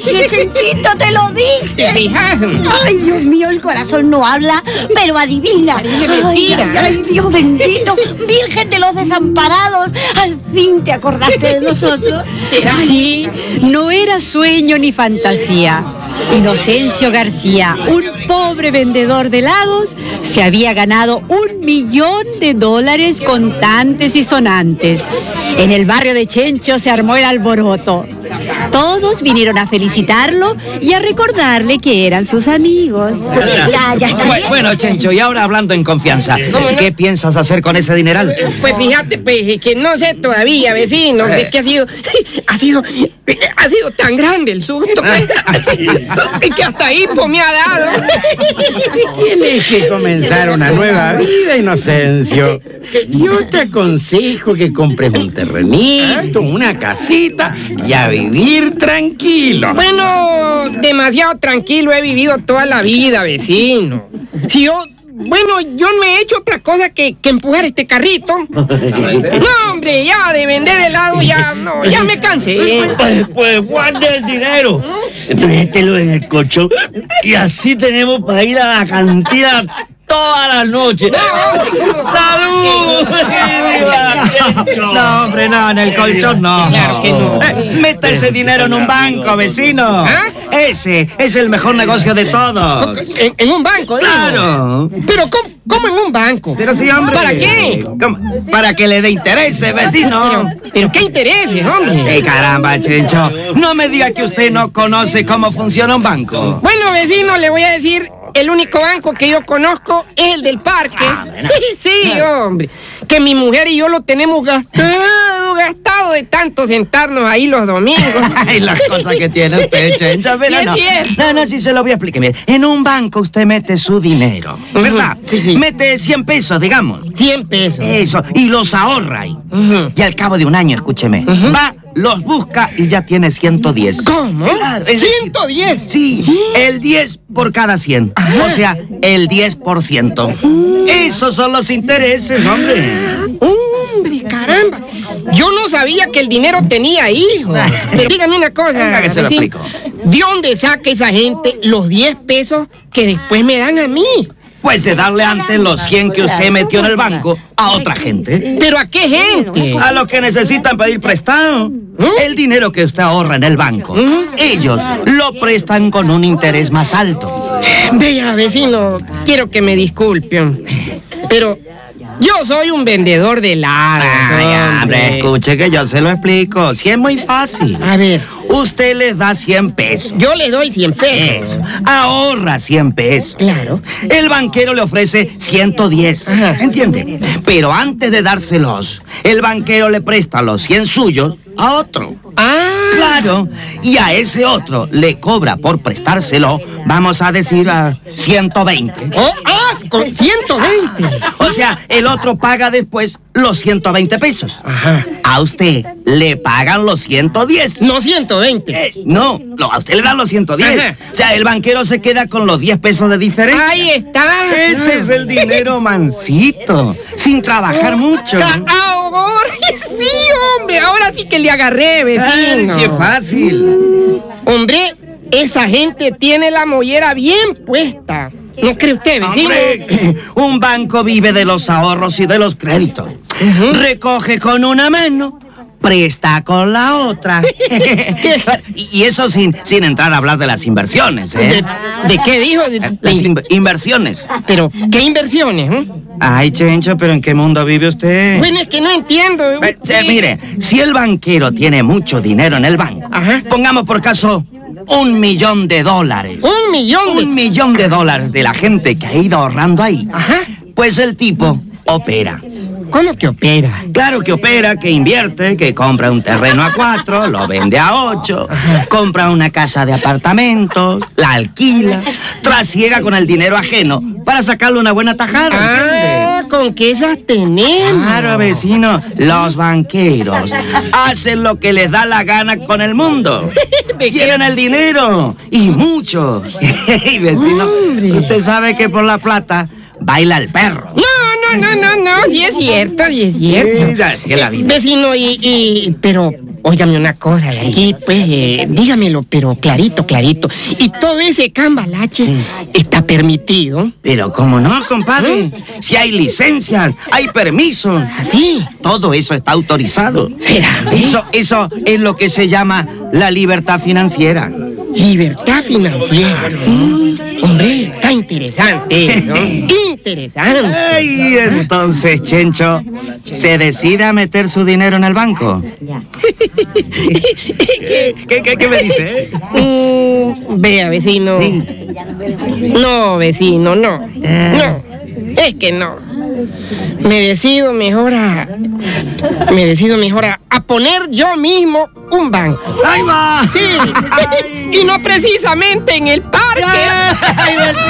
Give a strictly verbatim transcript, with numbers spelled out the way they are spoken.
dije, Chenchito, te lo dije. Fijas. Ay, Dios mío, el corazón no habla, pero adivina. Parece mentira. Ay, ay, Dios bendito, Virgen de los Desamparados, al fin te acordaste de nosotros. Sí, no era sueño ni fantasía. Inocencio García, un pobre vendedor de helados, se había ganado un millón de dólares contantes y sonantes. En el barrio de Chencho se armó el alboroto. Todos vinieron a felicitarlo y a recordarle que eran sus amigos. Ya, ya está bien. Bueno, Chencho, y ahora hablando en confianza, ¿qué piensas hacer con ese dineral? Pues fíjate, pues, que no sé todavía, vecino, Eh. es que ha sido, ha sido, ha sido tan grande el susto, pues, que hasta hipo me ha dado. Tienes que comenzar una nueva vida, Inocencio. Yo te aconsejo que compres un terrenito, una casita y a vivir tranquilo. Bueno, demasiado tranquilo he vivido toda la vida, vecino. Si yo, bueno, yo no he hecho otra cosa que, que empujar este carrito. No, hombre, ya de vender helado ya, no, ya me cansé. Pues, pues guarde el dinero, mételo en el colchón y así tenemos para ir a la cantina toda la noche. ¡Salud! No, hombre, no, en el colchón no. Claro que no. Eh, meta ese dinero en un banco, vecino. ¿Ah? Ese es el mejor negocio de todos. En, en un banco, digo. Claro. Pero ¿cómo, cómo en un banco? Pero sí, hombre. ¿Para qué? ¿Cómo? Para que le dé intereses, vecino. Pero, pero qué intereses, hombre. ¡Eh, caramba, Chencho! No me diga que usted no conoce cómo funciona un banco. Bueno, vecino, le voy a decir, el único banco que yo conozco es el del parque. Sí, hombre. Que mi mujer y yo lo tenemos gastado, gastado de tanto sentarnos ahí los domingos. Ay, las cosas que tiene usted, Chencho. Pero Sí, es no. cierto. no, no, sí se lo voy a explicar. Mire, en un banco usted mete su dinero, ¿verdad? Sí, sí. Mete cien pesos, digamos. cien pesos. Eso, y los ahorra ahí. Ujú. Y al cabo de un año, escúcheme, va, los busca y ya tiene ciento diez. ¿Cómo? Claro, es decir, ciento diez. Sí, el diez por cada cien. O sea, el diez por ciento. Esos son los intereses, hombre. Hombre, caramba. Yo no sabía que el dinero tenía hijos. Pero dígame una cosa. Venga, que se lo vecino. explico. ¿De dónde saca esa gente los diez pesos que después me dan a mí? Pues de darle antes los cien que usted metió en el banco a otra gente. ¿Pero a qué gente? A los que necesitan pedir prestado. El dinero que usted ahorra en el banco, ellos lo prestan con un interés más alto. Vea, vecino, quiero que me disculpen, pero yo soy un vendedor de helados. Ay, hombre, escuche que yo se lo explico. Si es muy fácil. A ver, Usted les da cien pesos. yo le doy cien pesos. Eso. Ahorra cien pesos. Claro. El banquero le ofrece ciento diez. Ajá. ¿Entiende? Pero antes de dárselos, el banquero le presta los cien suyos a otro. Ah, Claro. Y a ese otro le cobra por prestárselo, vamos a decir, a ciento veinte. oh, ah, con ciento veinte. O sea, el otro paga después los ciento veinte pesos. Ajá. A usted le pagan los ciento diez. No ciento veinte. Eh, no, no, a usted le dan los ciento diez. Ajá. O sea, el banquero se queda con los diez pesos de diferencia. Ahí está. Ese es el dinero mansito, sin trabajar mucho. Ah, ahora sí, hombre. Ahora sí que le agarré, Ay, vecino. sí es fácil. Hombre, esa gente tiene la mollera bien puesta. ¿No cree usted, vecino? Hombre, un banco vive de los ahorros y de los créditos. Recoge con una mano, presta con la otra. Y eso sin, sin entrar a hablar de las inversiones, ¿De, ¿eh? de qué dijo? De- de- Las in- inversiones. pero, ¿qué inversiones? eh? Ay, Chencho, ¿pero en qué mundo vive usted? Bueno, es que no entiendo. Eh, eh, mire, si el banquero tiene mucho dinero en el banco, Ajá. pongamos por caso un millón de dólares. Un millón de... Un millón de dólares de la gente que ha ido ahorrando ahí. Ajá. Pues el tipo opera. ¿Cómo que opera? Claro que opera, que invierte, que compra un terreno a cuatro, lo vende a ocho, compra una casa de apartamentos, la alquila, trasiega con el dinero ajeno para sacarle una buena tajada, Ah, ¿entiende? con que esas tenemos. Claro, vecino, los banqueros hacen lo que les da la gana con el mundo. Quieren el dinero, y mucho. Y vecino, Hombre. usted sabe que por la plata baila el perro. No, no, No, no, no, no, sí es cierto, sí es cierto. Sí, así es la vida. Vecino, y, y pero, óigame una cosa, de aquí, pues, eh, dígamelo, pero clarito, clarito. Y todo ese cambalache está permitido. Pero cómo no, compadre. Si hay licencias, hay permisos. ¿Así? Todo eso está autorizado. ¿Será? Eso, eso es lo que se llama la libertad financiera. Libertad financiera. Hombre, está interesante, ¿no? Interesante. Ay, entonces, Chencho, ¿se decide a meter su dinero en el banco? ¿Qué, qué, qué me dice? Mm, vea, vecino. Sí. No, vecino, no. No, es que no. Me decido mejor a... Me decido mejor a, a poner yo mismo un banco. ¡Ahí va! Sí, y no precisamente en el parque. Ay,